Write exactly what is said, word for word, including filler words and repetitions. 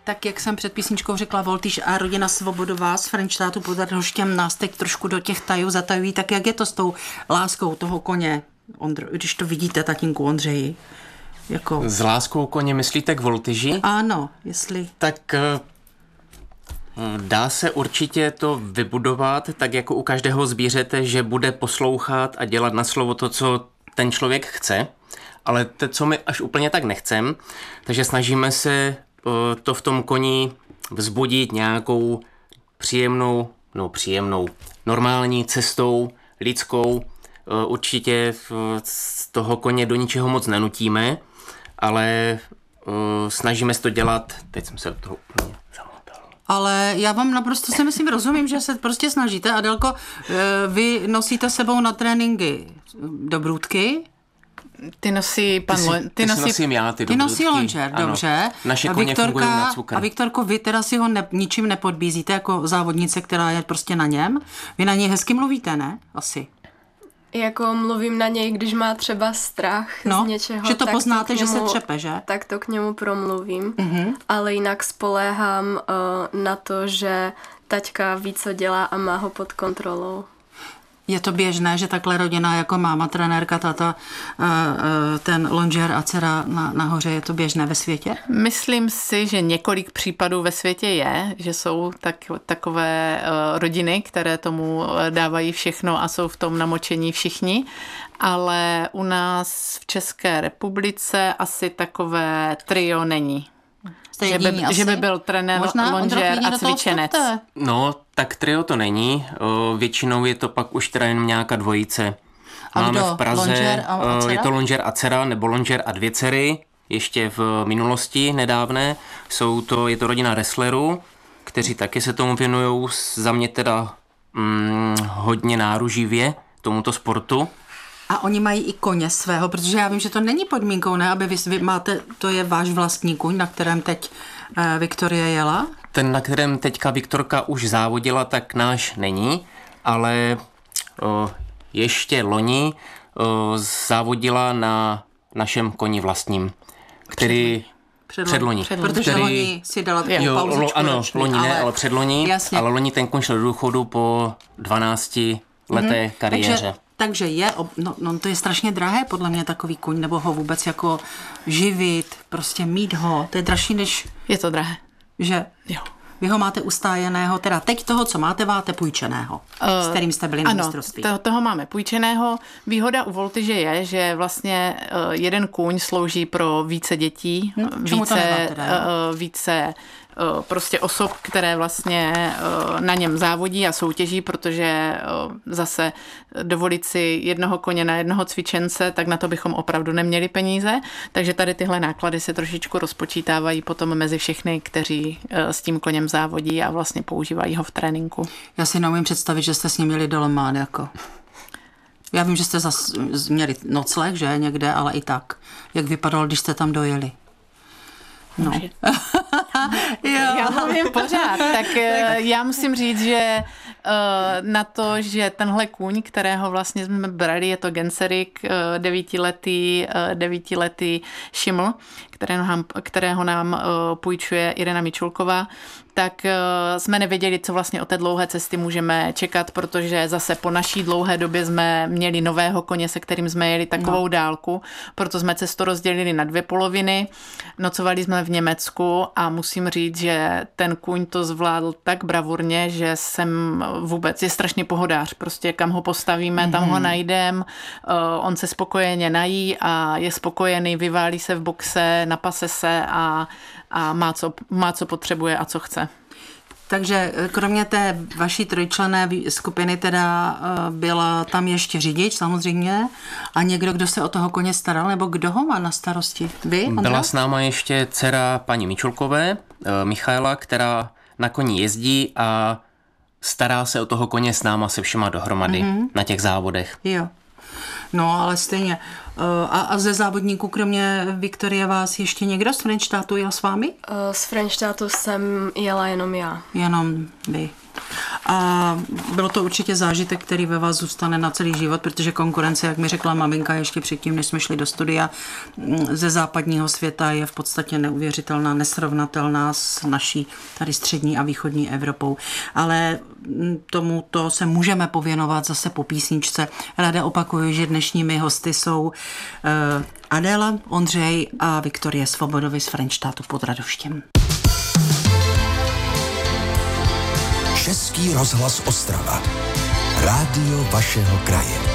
Tak jak jsem před písničkou řekla, Voltyš a rodina Svobodová z Frenštátu pod Radhoštěm nás teď trošku do těch tajů zatajují. Tak jak je to s tou láskou toho koně, Ondro, když to vidíte, tatínku Ondřeji? Jako... S láskou koně myslíte k Voltyži? Ano, jestli... Tak dá se určitě to vybudovat, tak jako u každého zvířete, že bude poslouchat a dělat na slovo to, co ten člověk chce, ale to, co my až úplně tak nechcem, takže snažíme se to v tom koni vzbudit nějakou příjemnou, no příjemnou, normální cestou, lidskou. Určitě z toho koně do ničeho moc nenutíme, ale snažíme se to dělat, teď jsem se do toho úplně zamotal. Ale já vám naprosto si myslím, rozumím, že se prostě snažíte. Adelko, vy nosíte sebou na tréninky dobrůdky? Ty nosí pan ty, si, Lo, ty, ty nosí, nosím já, ty Ty nosí lonžer, dobře. Naše a koně Viktorka, fungují na cukr. A Viktorko, vy teda si ho ne, ničím nepodbízíte jako závodnice, která je prostě na něm. Vy na něj hezky mluvíte, ne? Asi. Jako mluvím na něj, když má třeba strach no, z něčeho. že to tak poznáte, to němu, že se třepe, že? Tak to k němu promluvím. Mm-hmm. Ale jinak spoléhám uh, na to, že taťka ví, co dělá a má ho pod kontrolou. Je to běžné, že takhle rodina jako máma, trenérka, tata, ten lonžer a dcera na, nahoře, je to běžné ve světě? Myslím si, že několik případů ve světě je, že jsou tak, takové rodiny, které tomu dávají všechno a jsou v tom namočení všichni, ale u nás v České republice asi takové trio není. Že by, že by byl trenér, možná, lonžer a cvičenec. No, tak trio to není. O, většinou je to pak už teda jenom nějaká dvojice. A Máme kdo? v Praze, Lonžer a, a je to lonžer a dcera, nebo lonžer a dvě dcery, ještě v minulosti nedávné. Jsou to, je to rodina wrestlerů, kteří taky se tomu věnují, za mě teda mm, hodně náruživě tomuto sportu. A oni mají i koně svého, protože já vím, že to není podmínkou, ne? Aby vy, vy máte, to je váš vlastní kuň, na kterém teď uh, Viktorie jela? Ten, na kterém teďka Viktorka už závodila, tak náš není, ale o, ještě loni o, závodila na našem koni vlastním, který... Předloni. Předloni. Protože který, loni si dala takovou jo, pauzičku lo, ano, roční, loni ale, ne, ale předloni, jasně. ale loni ten kon šel do důchodu po dvanácti leté mm-hmm. kariéře. Takže, takže je, no, no to je strašně drahé podle mě takový kuň, nebo ho vůbec jako živit, prostě mít ho, to je dražší než... Je to drahé. Že? Jo. Vy ho máte ustájeného, teda teď toho, co máte, máte půjčeného, uh, s kterým jste byli na mistrovství. Ano, toho máme půjčeného. Výhoda u Voltyže je, že vlastně uh, jeden kůň slouží pro více dětí, hm, více, teda, uh, více uh, prostě osob, které vlastně uh, na něm závodí a soutěží, protože uh, zase dovolit si jednoho koně na jednoho cvičence, tak na to bychom opravdu neměli peníze, takže tady tyhle náklady se trošičku rozpočítávají potom mezi všechny, kteří uh, s tím koněm závodí a vlastně používají ho v tréninku. Já si neumím představit, že jste s ním měli do Le Mans, jako. Já vím, že jste zas měli nocleh, že, někde, ale i tak. Jak vypadalo, když jste tam dojeli? No. Jo. Já mluvím pořád, tak já musím říct, že na to, že tenhle kůň, kterého vlastně jsme brali, je to Genserik, devítiletý, devítiletý šiml, kterého nám, kterého nám půjčuje Irena Mičulková, tak jsme nevěděli, co vlastně od té dlouhé cesty můžeme čekat, protože zase po naší dlouhé době jsme měli nového koně, se kterým jsme jeli takovou no. dálku, proto jsme cestu rozdělili na dvě poloviny, nocovali jsme v Německu a musím říct, že ten kůň to zvládl tak bravurně, že jsem vůbec, je strašně pohodář, prostě kam ho postavíme, mm-hmm. tam ho najdem, on se spokojeně nají a je spokojený, vyválí se v boxe, napase se a, a má, co, má, co potřebuje a co chce. Takže kromě té vaší trojčlenné skupiny teda byla tam ještě řidič samozřejmě a někdo, kdo se o toho koně staral, nebo kdo ho má na starosti? Vy, Ondra? Byla s náma ještě dcera paní Mičulkové, Michaela, která na koni jezdí a stará se o toho koně s náma se všema dohromady mm-hmm. na těch závodech. Jo. No, ale stejně. A, a ze závodníků, kromě Viktorie, vás ještě někdo z Frenštátu jel s vámi? Z Frenštátu jsem jela jenom já. Jenom vy. A bylo to určitě zážitek, který ve vás zůstane na celý život, protože konkurence, jak mi řekla maminka ještě předtím, než jsme šli do studia, ze západního světa je v podstatě neuvěřitelná, nesrovnatelná s naší tady střední a východní Evropou. Ale tomuto se můžeme pověnovat zase po písničce. Ráda opakuju, že dnešními hosty jsou Adéla, Ondřej a Viktorie Svobodovi z Frenštátu pod Radhoštěm. Český rozhlas Ostrava. Rádio vašeho kraje.